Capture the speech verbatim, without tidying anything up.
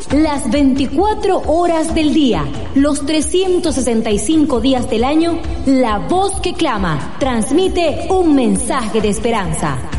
Las veinticuatro horas del día, los trescientos sesenta y cinco días del año, la voz que clama transmite un mensaje de esperanza.